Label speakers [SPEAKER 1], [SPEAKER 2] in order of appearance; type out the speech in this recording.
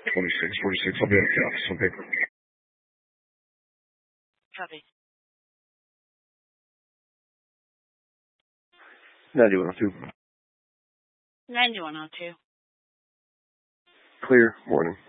[SPEAKER 1] 46. I'll be at the office, okay?
[SPEAKER 2] Copy.
[SPEAKER 1] 9102.
[SPEAKER 2] 9102.
[SPEAKER 1] Clear. Morning.